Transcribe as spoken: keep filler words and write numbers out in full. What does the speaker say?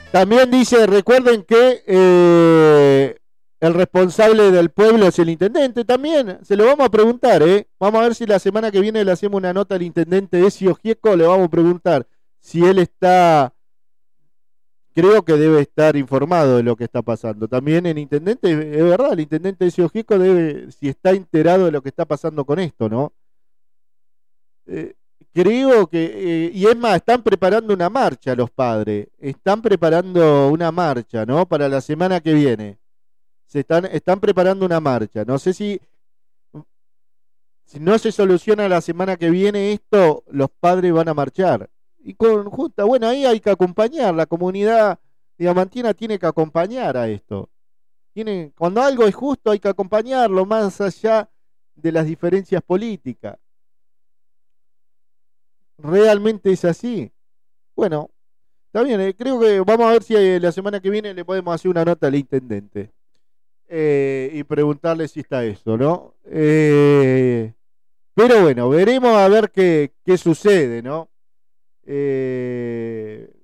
También dice, recuerden que eh, el responsable del pueblo es el intendente. También se lo vamos a preguntar, ¿eh? Vamos a ver si la semana que viene le hacemos una nota al intendente Ezio Gieco. Le vamos a preguntar si él está, creo que debe estar informado de lo que está pasando. También el intendente, es verdad, el intendente Ezio Gieco debe, si está enterado de lo que está pasando con esto, ¿no? Eh, Creo que, eh, y es más, están preparando una marcha los padres, están preparando una marcha, ¿no? Para la semana que viene. Se están, están preparando una marcha. No sé si, si no se soluciona la semana que viene esto, los padres van a marchar. Y con justa, bueno, ahí hay que acompañar, la comunidad diamantina tiene que acompañar a esto. Tiene, cuando algo es justo hay que acompañarlo más allá de las diferencias políticas. Realmente es así. Bueno, está bien, eh, creo que vamos a ver si eh, la semana que viene le podemos hacer una nota al intendente eh, y preguntarle si está eso, ¿no? Eh, pero bueno, veremos a ver qué, qué sucede, ¿no? Eh,